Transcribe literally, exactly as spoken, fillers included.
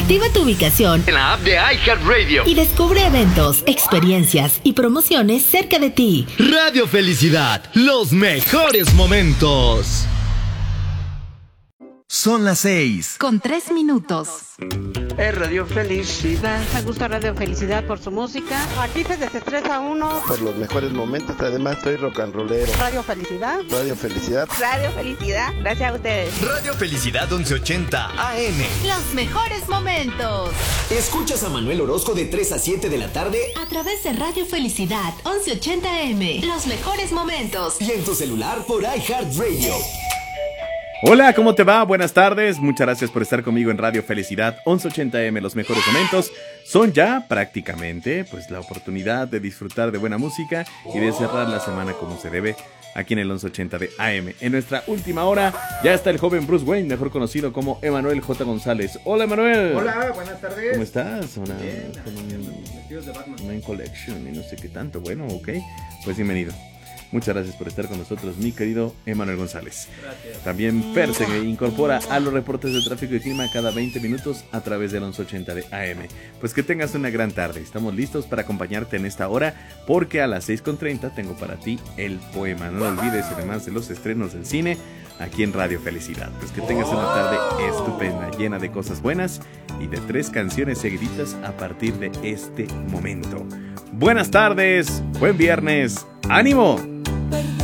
Activa tu ubicación en la app de iHeartRadio y descubre eventos, experiencias y promociones cerca de ti. Radio Felicidad, los mejores momentos. Son las seis. Con tres minutos. Es Radio Felicidad. Me gusta Radio Felicidad por su música. Aquí se desestresa uno. Por los mejores momentos, además soy rock and rollero. Radio Felicidad. Radio Felicidad. Radio Felicidad. Gracias a ustedes. Radio Felicidad once ochenta A M. Los mejores momentos. Escuchas a Manuel Orozco de tres a siete de la tarde a través de Radio Felicidad once ochenta A M. Los mejores momentos. Y en tu celular por iHeartRadio. Hola, ¿cómo te va? Buenas tardes. Muchas gracias por estar conmigo en Radio Felicidad once ochenta A M. Los mejores momentos son ya prácticamente pues la oportunidad de disfrutar de buena música y de cerrar la semana como se debe aquí en el once ochenta de A M. En nuestra última hora ya está el joven Bruce Wayne, mejor conocido como Emanuel J. González. Hola, Emanuel. Hola, buenas tardes. ¿Cómo estás? Una, Bien, con un, vestidos de Batman. una collection y no sé qué tanto. Bueno, ok. Pues bienvenido. Muchas gracias por estar con nosotros, mi querido Emanuel González. Gracias. También Per se incorpora a los reportes de tráfico y clima cada veinte minutos a través del once ochenta de A M. Pues que tengas una gran tarde. Estamos listos para acompañarte en esta hora porque a las seis con treinta tengo para ti el poema. No lo olvides, además de los estrenos del cine, aquí en Radio Felicidad. Pues que tengas una tarde estupenda, llena de cosas buenas y de tres canciones seguiditas a partir de este momento. Buenas tardes, buen viernes, ¡ánimo!